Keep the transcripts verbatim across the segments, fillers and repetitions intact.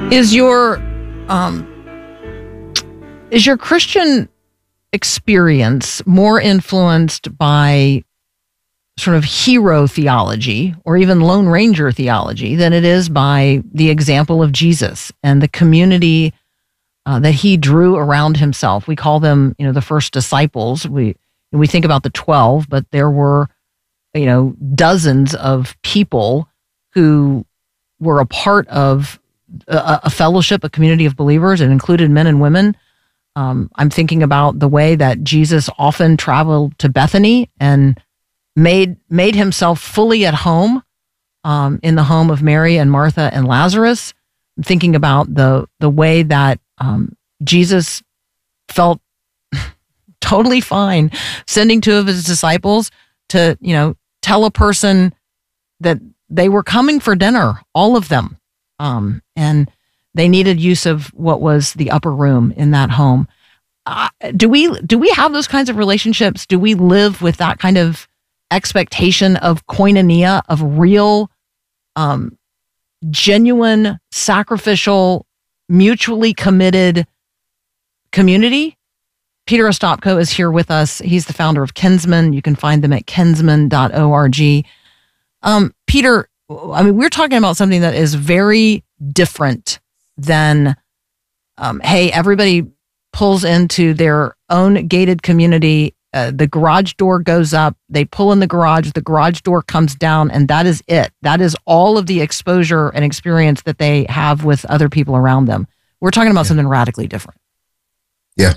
Is your um, is your Christian experience more influenced by sort of hero theology or even Lone Ranger theology than it is by the example of Jesus and the community uh, that he drew around himself? We call them, you know, the first disciples. We we think about the twelve, but there were, you know, dozens of people who were a part of a, a fellowship, a community of believers. It included men and women. Um, I'm thinking about the way that Jesus often traveled to Bethany and made made himself fully at home um, in the home of Mary and Martha and Lazarus. I'm thinking about the the way that um, Jesus felt totally fine sending two of his disciples to, you know, tell a person that they were coming for dinner, all of them. Um, and they needed use of what was the upper room in that home. Uh, do we do we have those kinds of relationships? Do we live with that kind of expectation of koinonia, of real, um, genuine, sacrificial, mutually committed community? Peter Ostapko is here with us. He's the founder of Kinsman. You can find them at kinsman dot org. Um, Peter, I mean, we're talking about something that is very different than, um, hey, everybody pulls into their own gated community. Uh, the garage door goes up. They pull in the garage. The garage door comes down, and that is it. That is all of the exposure and experience that they have with other people around them. We're talking about yeah. something radically different. Yeah.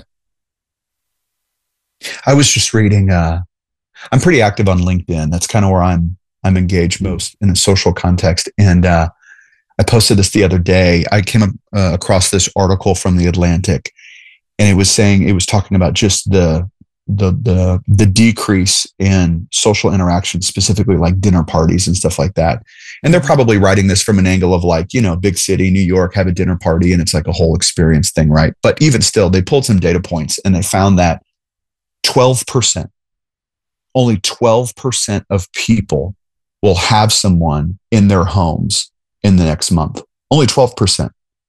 I was just reading, uh, I'm pretty active on LinkedIn. That's kind of where I'm I'm engaged most in a social context. And uh, I posted this the other day. I came uh, across this article from The Atlantic, and it was saying, it was talking about just the the the the decrease in social interaction, specifically like dinner parties and stuff like that. And they're probably writing this from an angle of like, you know, big city, New York, have a dinner party, and it's like a whole experience thing, right? But even still, they pulled some data points, and they found that twelve percent, only twelve percent of people will have someone in their homes in the next month. Only twelve percent.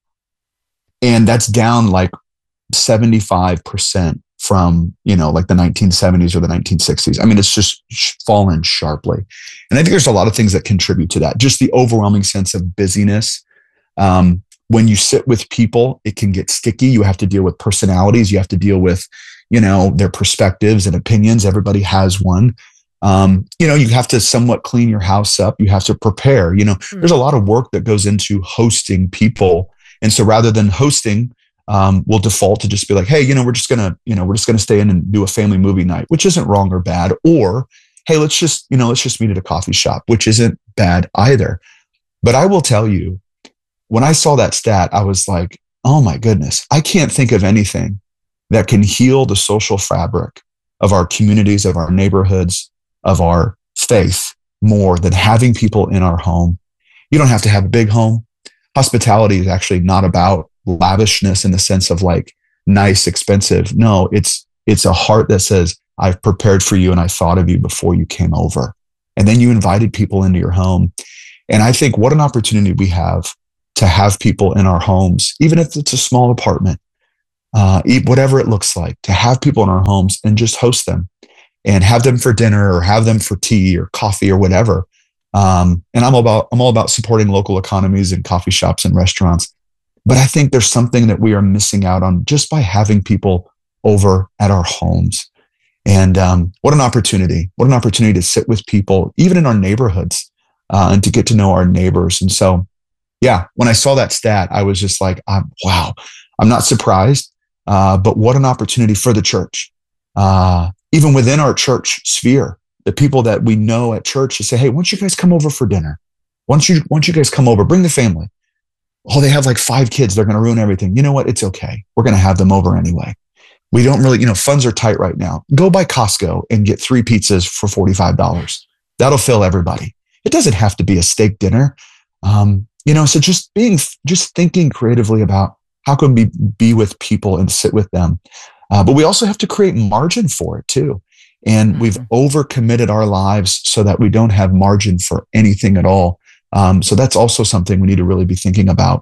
And that's down like seventy-five percent from, you know, like the nineteen seventies or the nineteen sixties. I mean, it's just fallen sharply. And I think there's a lot of things that contribute to that. Just the overwhelming sense of busyness. Um, when you sit with people, it can get sticky. You have to deal with personalities. You have to deal with, you know, their perspectives and opinions. Everybody has one. Um, you know, you have to somewhat clean your house up. You have to prepare. You know, mm-hmm. there's a lot of work that goes into hosting people. And so rather than hosting, um, we'll default to just be like, hey, you know, we're just going to, you know, we're just going to stay in and do a family movie night, which isn't wrong or bad. Or, hey, let's just, you know, let's just meet at a coffee shop, which isn't bad either. But I will tell you, when I saw that stat, I was like, oh my goodness, I can't think of anything that can heal the social fabric of our communities, of our neighborhoods, of our faith more than having people in our home. You don't have to have a big home. Hospitality is actually not about lavishness in the sense of like nice, expensive. No, it's it's a heart that says, I've prepared for you and I thought of you before you came over. And then you invited people into your home. And I think what an opportunity we have to have people in our homes, even if it's a small apartment, uh, whatever it looks like, to have people in our homes and just host them and have them for dinner or have them for tea or coffee or whatever. Um, and I'm all about, I'm all about supporting local economies and coffee shops and restaurants. But I think there's something that we are missing out on just by having people over at our homes. And um, what an opportunity, what an opportunity to sit with people, even in our neighborhoods, uh, and to get to know our neighbors. And so, yeah, when I saw that stat, I was just like, I'm, wow, I'm not surprised, uh, but what an opportunity for the church. Uh, even within our church sphere, the people that we know at church to say, hey, why don't you guys come over for dinner? Why don't you, why don't you guys come over, bring the family. Oh, they have like five kids. They're going to ruin everything. You know what? It's okay. We're going to have them over anyway. We don't really, you know, funds are tight right now. Go by Costco and get three pizzas for forty-five dollars. That'll fill everybody. It doesn't have to be a steak dinner. Um, you know, so just being, just thinking creatively about how can we be with people and sit with them. Uh, but we also have to create margin for it too. And mm-hmm. we've overcommitted our lives so that we don't have margin for anything at all. Um, so that's also something we need to really be thinking about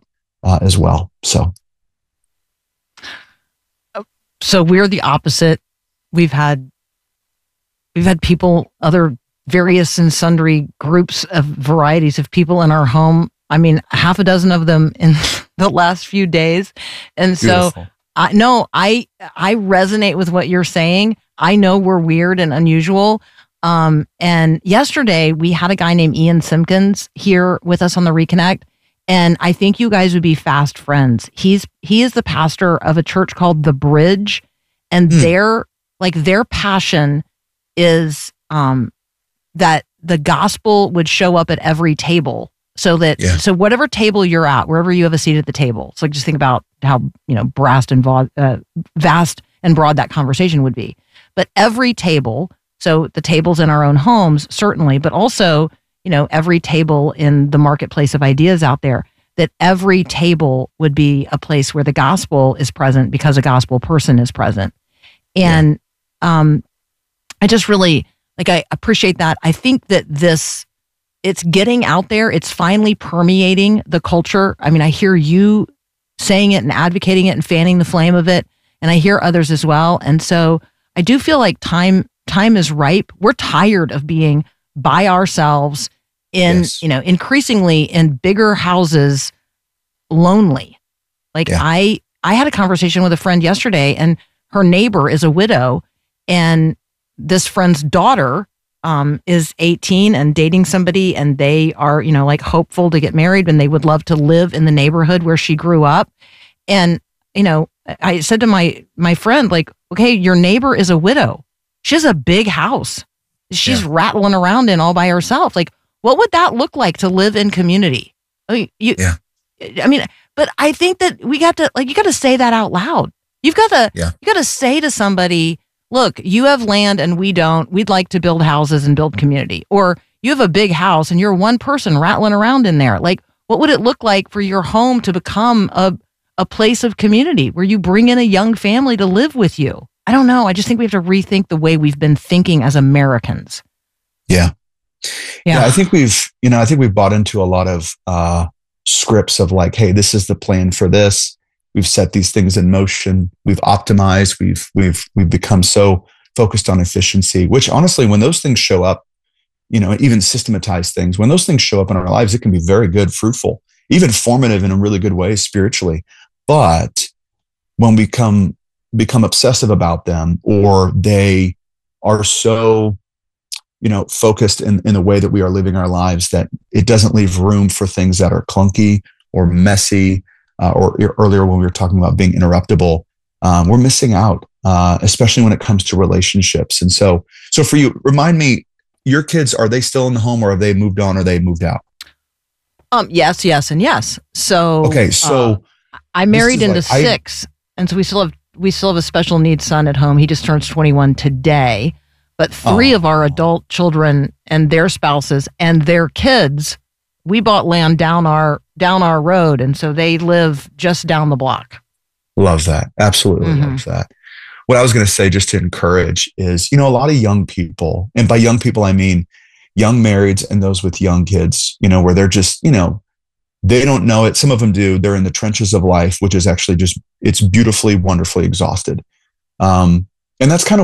uh, as well. So, so we're the opposite. We've had we've had people, other various and sundry groups of varieties of people in our home. I mean, half a dozen of them in the last few days, and so beautiful. I no, I I resonate with what you're saying. I know we're weird and unusual. Um, and yesterday we had a guy named Ian Simpkins here with us on the Reconnect. And I think you guys would be fast friends. He's, he is the pastor of a church called The Bridge, and mm. their, like their passion is, um, that the gospel would show up at every table, so that, yeah. so whatever table you're at, wherever you have a seat at the table. So like just think about how, you know, vast and, vo- uh, vast and broad that conversation would be. But every table, so the tables in our own homes, certainly, but also, you know, every table in the marketplace of ideas out there, that every table would be a place where the gospel is present because a gospel person is present. And yeah. um, I just really, like, I appreciate that. I think that this, it's getting out there. It's finally permeating the culture. I mean, I hear you saying it and advocating it and fanning the flame of it, and I hear others as well. And so I do feel like time time is ripe. We're tired of being by ourselves in, yes. you know, increasingly in bigger houses, lonely. Like yeah. I, I had a conversation with a friend yesterday, and her neighbor is a widow, and this friend's daughter um, is eighteen and dating somebody, and they are, you know, like hopeful to get married, and they would love to live in the neighborhood where she grew up. And, you know, I said to my, my friend, like, okay, your neighbor is a widow. She has a big house. She's yeah. rattling around in all by herself. Like, what would that look like to live in community? I mean, you, yeah. I mean, but I think that we got to, like, you got to say that out loud. You've got to, yeah. you got to say to somebody, look, you have land and we don't. We'd like to build houses and build community. Or you have a big house and you're one person rattling around in there. Like, what would it look like for your home to become a, a place of community where you bring in a young family to live with you? I don't know. I just think we have to rethink the way we've been thinking as Americans. Yeah. Yeah. yeah I think we've, you know, I think we've bought into a lot of uh, scripts of like, hey, this is the plan for this. We've set these things in motion. We've optimized. We've, we've, we've become so focused on efficiency, which honestly, when those things show up, you know, even systematized things, when those things show up in our lives, it can be very good, fruitful, even formative in a really good way spiritually. But when we come, become obsessive about them, or they are so, you know, focused in, in the way that we are living our lives, that it doesn't leave room for things that are clunky or messy, uh, or earlier when we were talking about being interruptible, um, we're missing out, uh, especially when it comes to relationships. And so, so for you, remind me, your kids, are they still in the home, or have they moved on, or they moved out? Um, yes, yes, and yes. So, okay. So uh, I married into like, six, I, and so we still have, we still have a special needs son at home. He just turns twenty-one today, but three oh. of our adult children and their spouses and their kids, we bought land down our, down our road. And so they live just down the block. Love that. Absolutely mm-hmm. love that. What I was going to say, just to encourage, is, you know, a lot of young people, and by young people, I mean young marrieds and those with young kids, you know, where they're just, you know, they don't know it. Some of them do. They're in the trenches of life, which is actually just, it's beautifully, wonderfully exhausted. Um, and that's kind of